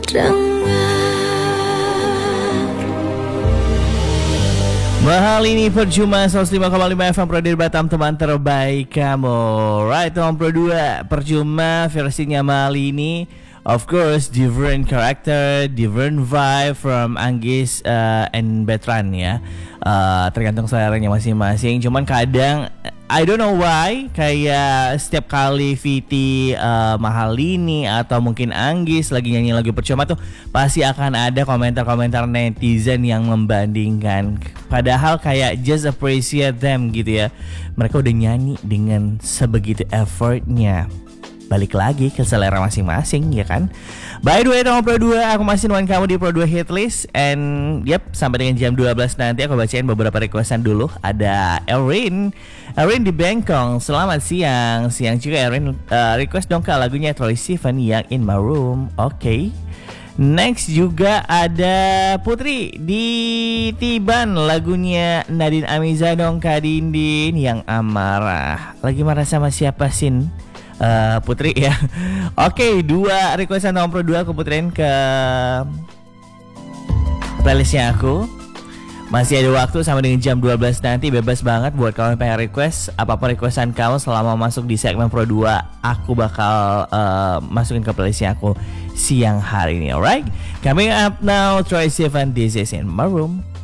Mahal ini percuma 105,5 FM Pro dari Batam, teman terbaik kamu. Right, teman Pro 2 percuma versinya mahal ini. Of course, different character, different vibe from Anggis and Betran ya. Tergantung seleranya masing-masing. Cuman kadang I don't know why, kayak setiap kali VT mahal ini atau mungkin Anggis lagi nyanyi lagu percuma tuh pasti akan ada komentar-komentar netizen yang membandingkan. Padahal kayak just appreciate them gitu ya. Mereka udah nyanyi dengan sebegitu effortnya. Balik lagi ke selera masing-masing ya kan. By the way, nomor Pro 2, aku masih nemuin kamu di Pro 2 Hitlist. And yep, sampai dengan jam 12 nanti aku bacain beberapa requestan dulu. Ada Erin di Bengkong, selamat siang. Siang juga Erin, request dong kak lagunya Troye Sivan yang In My Room. Oke. Next juga ada Putri di Tiban, lagunya Nadine Amiza dong kak Dindin yang Amarah. Lagi marah sama siapa Sin? Putri ya. Oke, 2 requestan nomor 2 aku puterin ke playlistnya aku. Masih ada waktu sampai dengan jam 12 nanti, bebas banget buat kamu yang pengen request. Apapun requestan kamu selama masuk di segmen Pro 2, aku bakal masukin ke playlistnya aku siang hari ini. Alright, coming up now, Troye Sivan, This Is In My Room.